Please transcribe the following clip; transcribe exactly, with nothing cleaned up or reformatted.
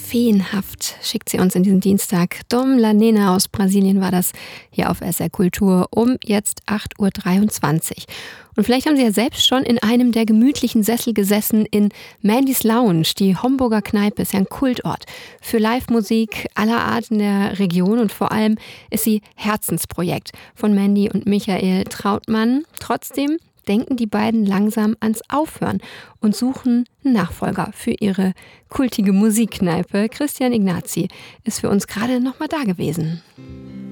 feenhaft schickt sie uns in diesen Dienstag. Dom La Nena aus Brasilien war das hier auf S R Kultur um jetzt acht Uhr dreiundzwanzig. Und vielleicht haben Sie ja selbst schon in einem der gemütlichen Sessel gesessen in Mandys Lounge. Die Homburger Kneipe ist ja ein Kultort für Live-Musik aller Art in der Region und vor allem ist sie Herzensprojekt von Mandy und Michael Trautmann. Trotzdem denken die beiden langsam ans Aufhören und suchen einen Nachfolger für ihre kultige Musikkneipe. Christian Ignazi ist für uns gerade noch mal da gewesen.